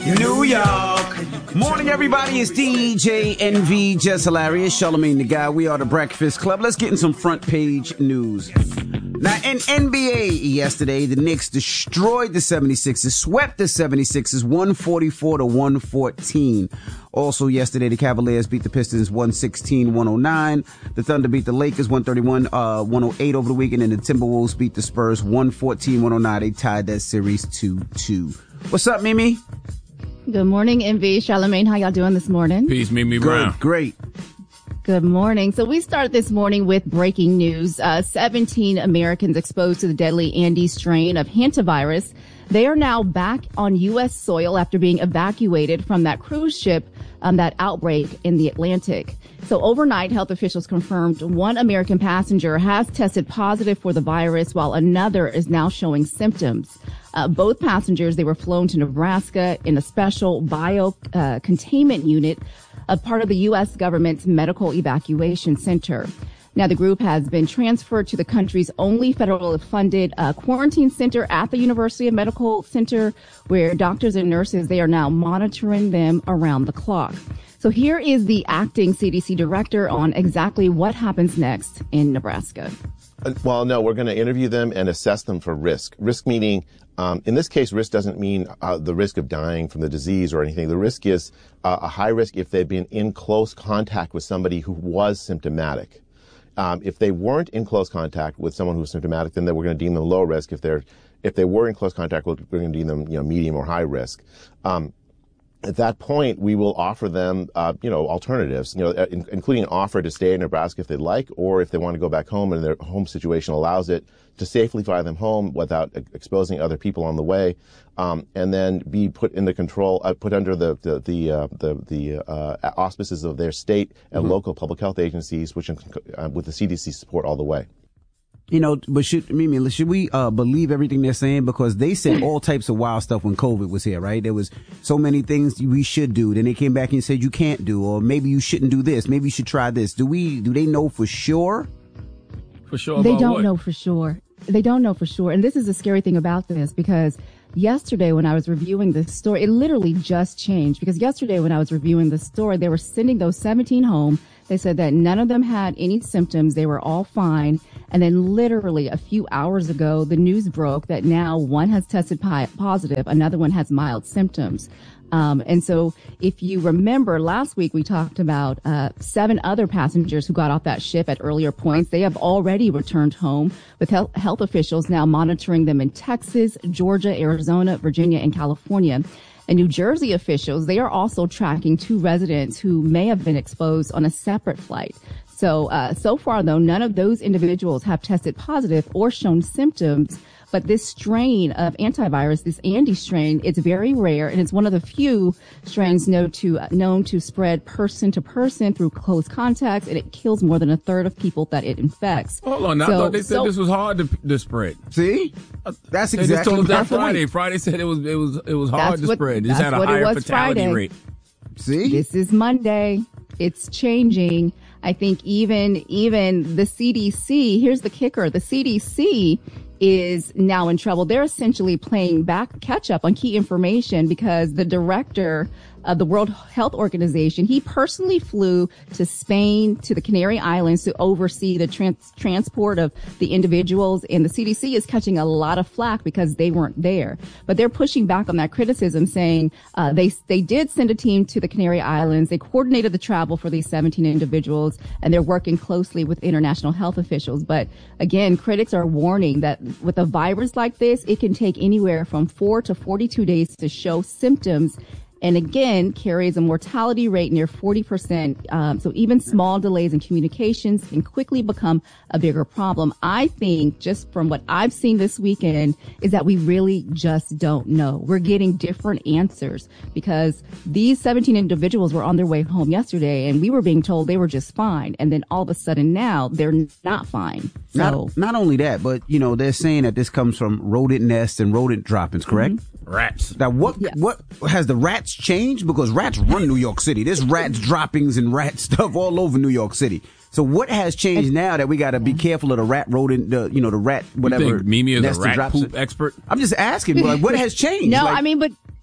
New York. Morning, everybody. It's DJ NV, Just Hilarious, Charlamagne the Guy. We are the Breakfast Club. Let's get in some front page news. Now, in NBA yesterday, the Knicks destroyed the 76ers, swept the 76ers 144-114. Also yesterday, the Cavaliers beat the Pistons 116-109. The Thunder beat the Lakers 131-108 over the weekend, and the Timberwolves beat the Spurs 114-109. They tied that series 2-2. What's up, Mimi? Good morning, MV. Charlamagne, how y'all doing this morning? Peace, Mimi Brown. Great. Good morning. So we start this morning with breaking news. 17 Americans exposed to the deadly Andes strain of hantavirus. They are now back on U.S. soil after being evacuated from that cruise ship, that outbreak in the Atlantic. So overnight, health officials confirmed one American passenger has tested positive for the virus, while another is now showing symptoms. Both passengers, they were flown to Nebraska in a special containment unit, a part of the U.S. government's medical evacuation center. Now, the group has been transferred to the country's only federally funded quarantine center at the University of Medical Center, where doctors and nurses, they are now monitoring them around the clock. So here is the acting CDC director on exactly what happens next in Nebraska. Well, no, we're going to interview them and assess them for risk. Risk meaning, in this case, risk doesn't mean the risk of dying from the disease or anything. The risk is a high risk if they've been in close contact with somebody who was symptomatic. If they weren't in close contact with someone who was symptomatic, then we're going to deem them low risk. If they were in close contact, we're going to deem them, medium or high risk. At that point, we will offer them, alternatives, including an offer to stay in Nebraska if they'd like, or if they want to go back home and their home situation allows it, to safely fly them home without exposing other people on the way, and then be put under the auspices of their state and local public health agencies, which with the CDC support all the way. But should we believe everything they're saying? Because they said all types of wild stuff when COVID was here, right? There was so many things we should do. Then they came back and said you can't do, or maybe you shouldn't do this. Maybe you should try this. Do they know for sure? For sure. They don't know for sure. They don't know for sure. And this is the scary thing about this, because yesterday when I was reviewing this story, it literally just changed. Because yesterday when I was reviewing the story, they were sending those 17 home. They said that none of them had any symptoms. They were all fine. And then literally a few hours ago, the news broke that now one has tested positive. Another one has mild symptoms. And so if you remember last week, we talked about 7 other passengers who got off that ship at earlier points. They have already returned home, with health officials now monitoring them in Texas, Georgia, Arizona, Virginia, and California. And New Jersey officials, they are also tracking 2 residents who may have been exposed on a separate flight. So far, though, none of those individuals have tested positive or shown symptoms. But this strain of antivirus, this Andes strain, it's very rare, and it's one of the few strains known to spread person to person through close contacts, and it kills more than a third of people that it infects. Hold on, I thought they said this was hard to spread. See, that's exactly. They just told us that Friday. Friday said it was hard to spread. It just had a higher fatality rate. See, this is Monday. It's changing. I think even the CDC. Here's the kicker: the CDC is now in trouble. They're essentially playing catch up on key information, because the director of the World Health Organization, he personally flew to Spain, to the Canary Islands, to oversee the transport of the individuals. And the CDC is catching a lot of flack because they weren't there. But they're pushing back on that criticism, saying they did send a team to the Canary Islands. They coordinated the travel for these 17 individuals, and they're working closely with international health officials. But again, critics are warning that with a virus like this, it can take anywhere from 4 to 42 days to show symptoms, and again, carries a mortality rate near 40%. So even small delays in communications can quickly become a bigger problem. I think, just from what I've seen this weekend, is that we really just don't know. We're getting different answers, because these 17 individuals were on their way home yesterday, and we were being told they were just fine. And then all of a sudden now they're not fine. So not only that, but they're saying that this comes from rodent nests and rodent droppings, correct? Mm-hmm. Rats. Now, what has the rats changed? Because rats run New York City. There's rats droppings and rat stuff all over New York City. So what has changed now that we got to be careful of the rat rodent, the rat, whatever? You think Mimi is a rat drops poop expert? I'm just asking, what has changed? No, but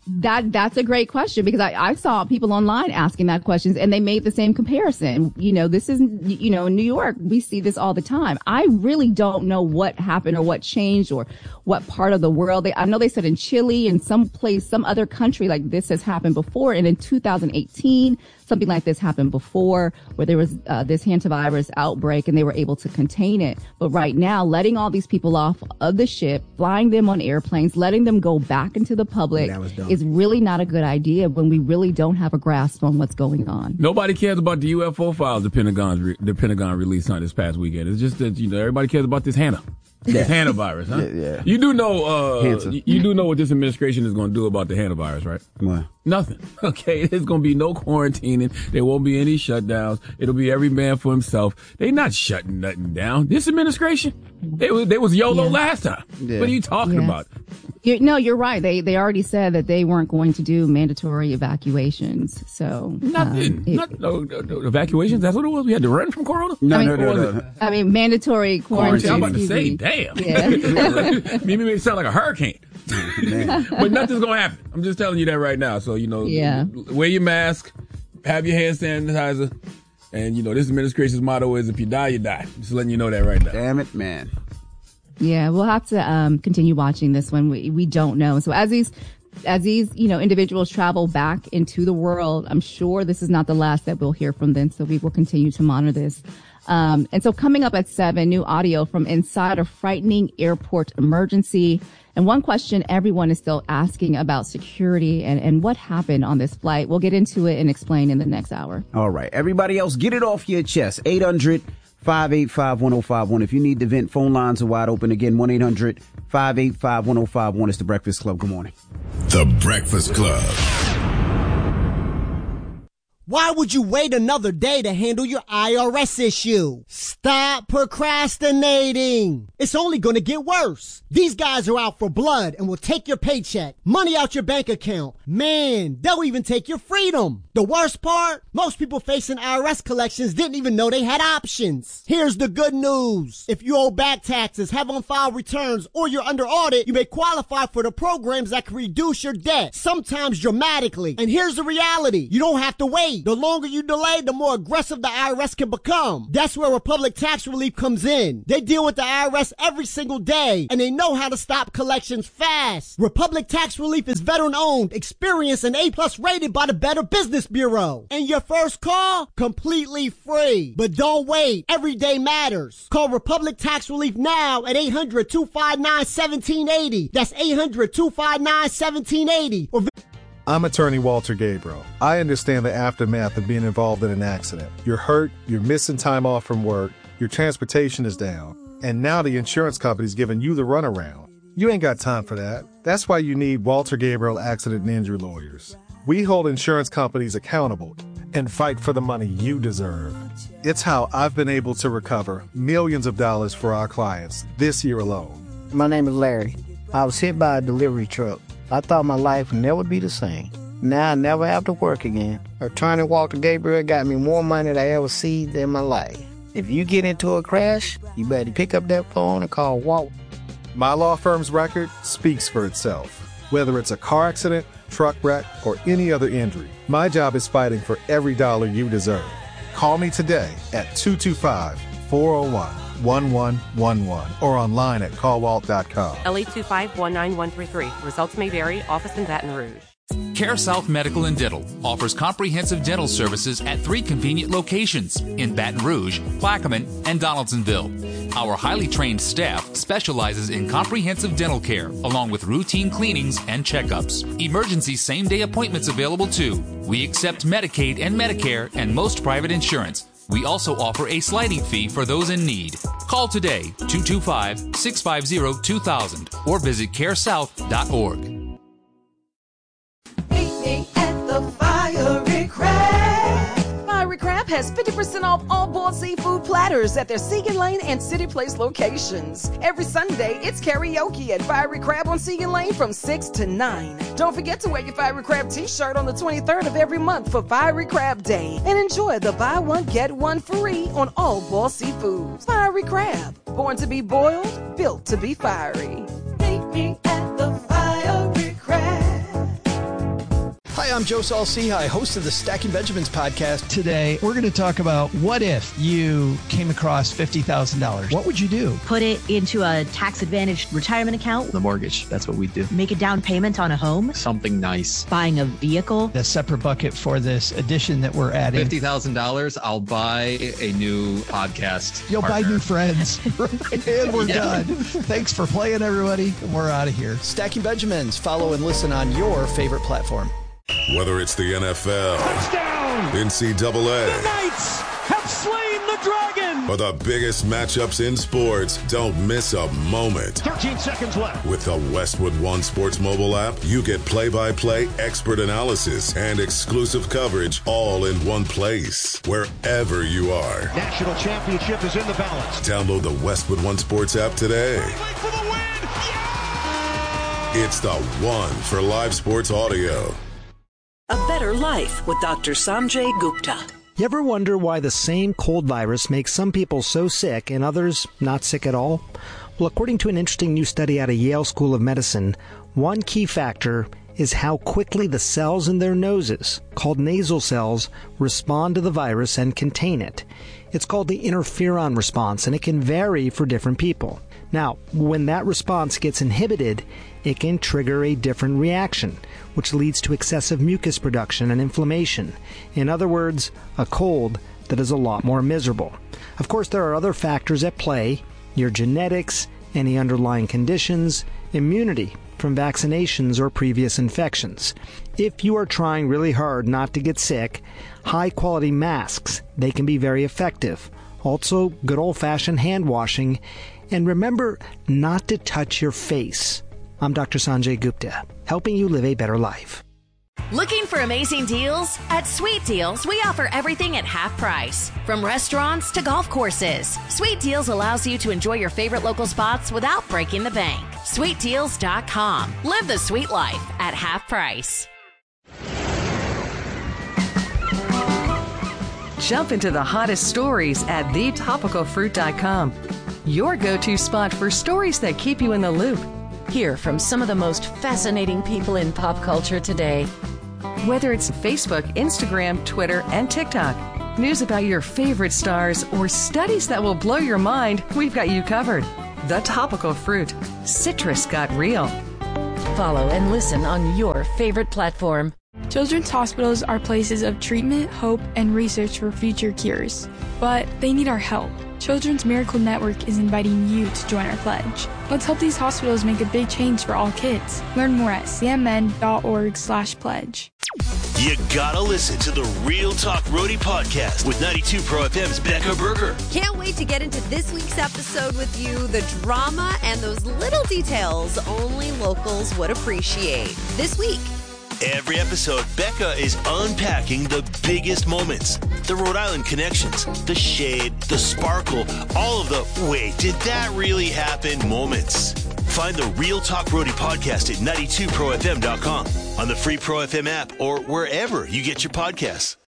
That's a great question, because I saw people online asking that questions, and they made the same comparison. This is, in New York, we see this all the time. I really don't know what happened or what changed or what part of the world. I know they said in Chile and some other country like this has happened before. And in 2018, something like this happened before, where there was this hantavirus outbreak and they were able to contain it. But right now, letting all these people off of the ship, flying them on airplanes, letting them go back into the public is really not a good idea when we really don't have a grasp on what's going on. Nobody cares about the UFO files the Pentagon released on this past weekend. It's just that, everybody cares about this hantavirus, huh? Yeah. You do know what this administration is going to do about the hantavirus, right? What? Nothing. Okay, there's going to be no quarantining. There won't be any shutdowns. It'll be every man for himself. They're not shutting nothing down. This administration, they was YOLO last time. Yeah. What are you talking about? You're right. They already said that they weren't going to do mandatory evacuations. So nothing. No evacuations. That's what it was. We had to run from Corona. No. I mean, mandatory quarantine. I'm about to say, damn. Yeah. Maybe it sound like a hurricane. But nothing's gonna happen. I'm just telling you that right now. So wear your mask, have your hand sanitizer, and this administration's motto is, if you die, you die. Just letting you know that right now. Damn it, man. Yeah, we'll have to continue watching this one. We don't know. So as these individuals travel back into the world, I'm sure this is not the last that we'll hear from them. So we will continue to monitor this. And so coming up at 7, new audio from inside a frightening airport emergency. And one question everyone is still asking about security and what happened on this flight. We'll get into it and explain in the next hour. All right. Everybody else, get it off your chest. 800-585-1051. If you need to vent, phone lines are wide open. Again, 1-800-585-1051. It's The Breakfast Club. Good morning. The Breakfast Club. Why would you wait another day to handle your IRS issue? Stop procrastinating. It's only going to get worse. These guys are out for blood and will take your paycheck, money out your bank account. Man, they'll even take your freedom. The worst part? Most people facing IRS collections didn't even know they had options. Here's the good news. If you owe back taxes, have on-file returns, or you're under audit, you may qualify for the programs that can reduce your debt, sometimes dramatically. And here's the reality. You don't have to wait. The longer you delay, the more aggressive the IRS can become. That's where Republic Tax Relief comes in. They deal with the IRS every single day, and they know how to stop collections fast. Republic Tax Relief is veteran-owned, experienced, and A+ rated by the Better Business Bureau. And your first call? Completely free. But don't wait. Every day matters. Call Republic Tax Relief now at 800-259-1780. That's 800-259-1780. I'm attorney Walter Gabriel. I understand the aftermath of being involved in an accident. You're hurt, you're missing time off from work, your transportation is down, and now the insurance company's giving you the runaround. You ain't got time for that. That's why you need Walter Gabriel Accident and Injury Lawyers. We hold insurance companies accountable and fight for the money you deserve. It's how I've been able to recover millions of dollars for our clients this year alone. My name is Larry. I was hit by a delivery truck. I thought my life would never be the same. Now I never have to work again. Attorney Walter Gabriel got me more money than I ever received in my life. If you get into a crash, you better pick up that phone and call Walt. My law firm's record speaks for itself. Whether it's a car accident, truck wreck, or any other injury, my job is fighting for every dollar you deserve. Call me today at 225-401-1111 or online at callwalt.com. LA 2519133. Results may vary. Office in Baton Rouge. CareSouth Medical and Dental offers comprehensive dental services at 3 convenient locations in Baton Rouge, Plaquemine, and Donaldsonville. Our highly trained staff specializes in comprehensive dental care, along with routine cleanings and checkups. Emergency same-day appointments available too. We accept Medicaid and Medicare and most private insurance. We also offer a sliding fee for those in need. Call today, 225-650-2000, or visit caresouth.org. At the Fiery Crab. Fiery Crab has 50% off all boiled seafood platters at their Seagan Lane and City Place locations. Every Sunday, it's karaoke at Fiery Crab on Seagan Lane from 6 to 9. Don't forget to wear your Fiery Crab t-shirt on the 23rd of every month for Fiery Crab Day and enjoy the buy one, get one free on all boiled seafoods. Fiery Crab, born to be boiled, built to be fiery. Meet me at the Fiery Crab. Hi, I'm Joe Saul-Sehy, host of the Stacking Benjamins podcast. Today, we're going to talk about what if you came across $50,000. What would you do? Put it into a tax-advantaged retirement account. The mortgage, that's what we do. Make a down payment on a home. Something nice. Buying a vehicle. A separate bucket for this addition that we're adding. $50,000, I'll buy a new podcast. You'll partner. buy new friends. And we're done. Thanks for playing, everybody. We're out of here. Stacking Benjamins. Follow and listen on your favorite platform. Whether it's the NFL, touchdown, NCAA, the Knights have slain the dragon, or the biggest matchups in sports, don't miss a moment. 13 seconds left. With the Westwood One Sports mobile app, you get play-by-play, expert analysis, and exclusive coverage all in one place, wherever you are. National championship is in the balance. Download the Westwood One Sports app today. For the win. It's the one for live sports audio. A Better Life with Dr. Sanjay Gupta. You ever wonder why the same cold virus makes some people so sick and others not sick at all? Well, according to an interesting new study out of Yale School of Medicine, one key factor is how quickly the cells in their noses, called nasal cells, respond to the virus and contain it. It's called the interferon response, and it can vary for different people. Now, when that response gets inhibited, it can trigger a different reaction, which leads to excessive mucus production and inflammation. In other words, a cold that is a lot more miserable. Of course, there are other factors at play: your genetics, any underlying conditions, immunity from vaccinations or previous infections. If you are trying really hard not to get sick, high-quality masks, they can be very effective. Also, good old-fashioned hand washing. And remember not to touch your face. I'm Dr. Sanjay Gupta, helping you live a better life. Looking for amazing deals? At Sweet Deals, we offer everything at half price. From restaurants to golf courses, Sweet Deals allows you to enjoy your favorite local spots without breaking the bank. SweetDeals.com. Live the sweet life at half price. Jump into the hottest stories at thetopicalfruit.com. Your go-to spot for stories that keep you in the loop. Hear from some of the most fascinating people in pop culture today. Whether it's Facebook, Instagram, Twitter, and TikTok, news about your favorite stars, or studies that will blow your mind, we've got you covered. The Topical Fruit. Citrus got real. Follow and listen on your favorite platform. Children's hospitals are places of treatment, hope, and research for future cures. But they need our help. Children's Miracle Network is inviting you to join our pledge. Let's help these hospitals make a big change for all kids. Learn more at cmn.org/pledge. You gotta listen to the Real Talk Roadie podcast with 92 Pro FM's Becca Berger. Can't wait to get into this week's episode with you. The drama and those little details only locals would appreciate. This week. Every episode, Becca is unpacking the biggest moments, the Rhode Island connections, the shade, the sparkle, all of the wait, did that really happen moments. Find the Real Talk Roadie podcast at 92profm.com, on the free Pro FM app, or wherever you get your podcasts.